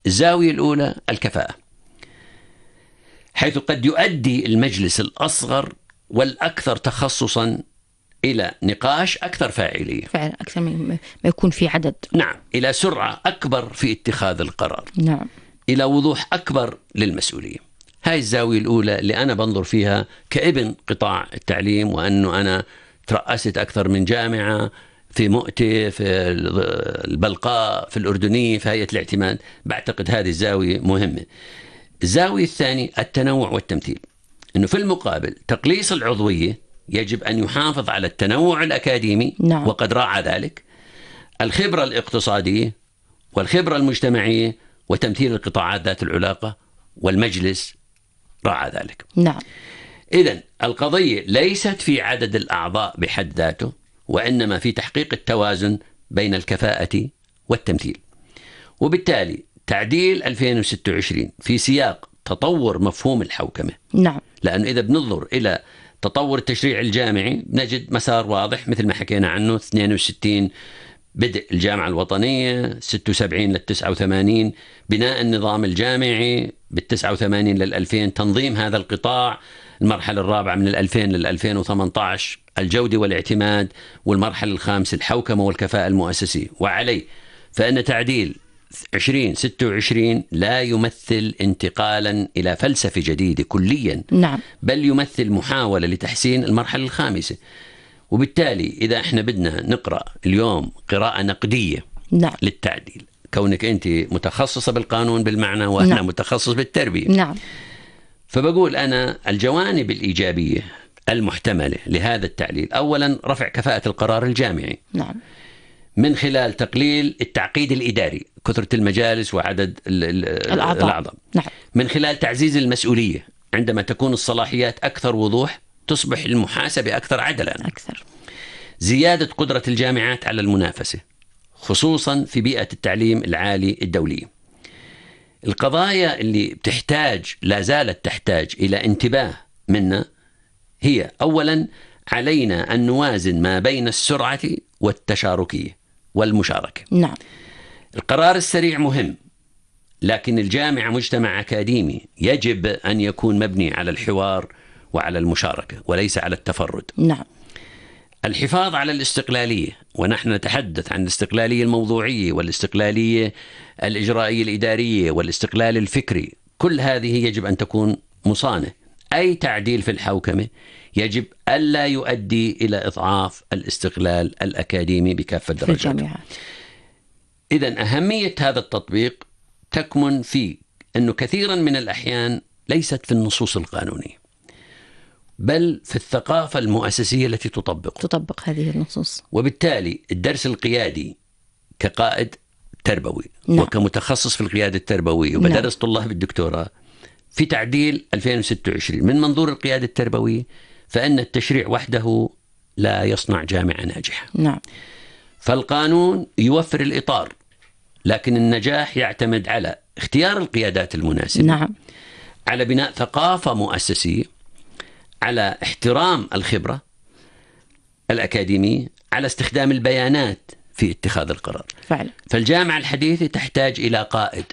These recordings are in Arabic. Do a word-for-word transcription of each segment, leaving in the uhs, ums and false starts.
الزاوية الأولى الكفاءة، حيث قد يؤدي المجلس الأصغر والأكثر تخصصا إلى نقاش أكثر فاعلية، فعلا أكثر ما يكون في عدد. نعم. إلى سرعة أكبر في اتخاذ القرار. نعم. إلى وضوح أكبر للمسؤولية. هاي الزاوية الأولى اللي أنا بنظر فيها كابن قطاع التعليم، وأنه أنا ترأست أكثر من جامعة في مؤتة، في البلقاء، في الأردنية، في هيئة الاعتماد. بعتقد هذه الزاوية مهمة. الزاوية الثانية التنوع والتمثيل، أنه في المقابل تقليص العضوية يجب أن يحافظ على التنوع الأكاديمي. نعم. وقد راعى ذلك الخبرة الاقتصادية والخبرة المجتمعية وتمثيل القطاعات ذات العلاقة، والمجلس راعى ذلك. نعم. إذن القضية ليست في عدد الأعضاء بحد ذاته، وإنما في تحقيق التوازن بين الكفاءة والتمثيل. وبالتالي تعديل ألفين وستة وعشرين في سياق تطور مفهوم الحوكمة. نعم. لأنه إذا بننظر إلى تطور التشريع الجامعي نجد مسار واضح مثل ما حكينا عنه. اثنين وستين بدء الجامعة الوطنية، ستة وسبعين للتسعة وثمانين بناء النظام الجامعي، بالتسعة وثمانين للألفين تنظيم هذا القطاع، المرحلة الرابعة من الألفين للألفين وثمانية عشر الجودة والاعتماد، والمرحلة الخامسة الحوكمة والكفاءة المؤسسية. وعليه فإن تعديل عشرين ستة وعشرين لا يمثل انتقالا إلى فلسفة جديدة كليا. نعم. بل يمثل محاولة لتحسين المرحلة الخامسة. وبالتالي إذا احنا بدنا نقرأ اليوم قراءة نقدية نعم. للتعديل، كونك أنت متخصصة بالقانون بالمعنى وأنا نعم. متخصص بالتربية، نعم. فبقول أنا الجوانب الإيجابية المحتملة لهذا التعديل: أولا رفع كفاءة القرار الجامعي. نعم. من خلال تقليل التعقيد الإداري، كثرة المجالس وعدد الأعضاء. الأعضاء. نعم. من خلال تعزيز المسؤولية، عندما تكون الصلاحيات أكثر وضوح تصبح المحاسبة أكثر عدلا. أكثر. زيادة قدرة الجامعات على المنافسة، خصوصا في بيئة التعليم العالي الدولية. القضايا اللي بتحتاج لا زالت تحتاج إلى انتباه منا هي: أولا علينا أن نوازن ما بين السرعة والتشاركية والمشاركة. نعم. القرار السريع مهم، لكن الجامعة مجتمع أكاديمي يجب أن يكون مبني على الحوار وعلى المشاركة وليس على التفرد. نعم. الحفاظ على الاستقلالية، ونحن نتحدث عن الاستقلالية الموضوعية والاستقلالية الإجرائية الإدارية والاستقلال الفكري، كل هذه يجب أن تكون مصانة. أي تعديل في الحوكمة يجب ألا يؤدي إلى إضعاف الاستقلال الأكاديمي بكافة درجاته. إذن أهمية هذا التطبيق تكمن في أنه كثيرا من الأحيان ليست في النصوص القانونية، بل في الثقافة المؤسسية التي تطبق تطبق هذه النصوص. وبالتالي الدرس القيادي كقائد تربوي، نعم. وكمتخصص في القيادة التربوية وبدرس نعم. طلاب الدكتوراه في تعديل ألفين وستة وعشرين من منظور القيادة التربوية، فإن التشريع وحده لا يصنع جامعة ناجحة. نعم. فالقانون يوفر الإطار، لكن النجاح يعتمد على اختيار القيادات المناسبة. نعم. على بناء ثقافة مؤسسية، على احترام الخبرة الأكاديمية، على استخدام البيانات في اتخاذ القرار. فعلا. فالجامعة الحديثة تحتاج إلى قائد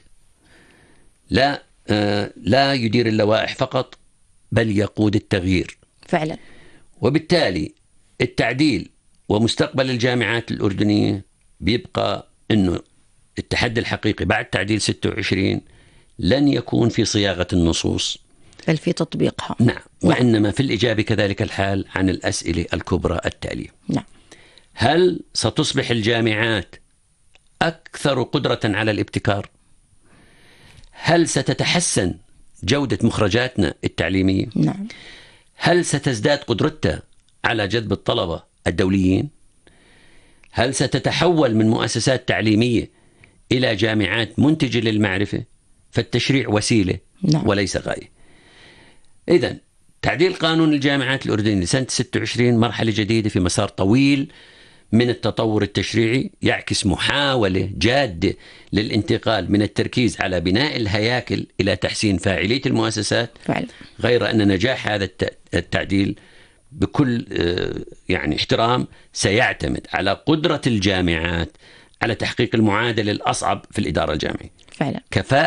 لا آه لا يدير اللوائح فقط، بل يقود التغيير. فعلا. وبالتالي التعديل ومستقبل الجامعات الأردنية بيبقى أنه التحدي الحقيقي بعد تعديل ستة وعشرين لن يكون في صياغة النصوص، بل في تطبيقها. نعم. وإنما في الإجابة كذلك الحال عن الأسئلة الكبرى التالية. نعم. هل ستصبح الجامعات أكثر قدرة على الابتكار؟ هل ستتحسن جودة مخرجاتنا التعليمية؟ نعم. هل ستزداد قدرتها على جذب الطلبة الدوليين؟ هل ستتحول من مؤسسات تعليمية إلى جامعات منتجة للمعرفة؟ فالتشريع وسيلة نعم. وليس غاية. إذن تعديل قانون الجامعات الأردنية لسنة ستة وعشرين مرحلة جديدة في مسار طويل من التطور التشريعي، يعكس محاولة جادة للانتقال من التركيز على بناء الهياكل إلى تحسين فاعلية المؤسسات. فعلا. غير أن نجاح هذا التعديل بكل يعني احترام سيعتمد على قدرة الجامعات على تحقيق المعادلة الأصعب في الإدارة الجامعية. فعلا كفاءة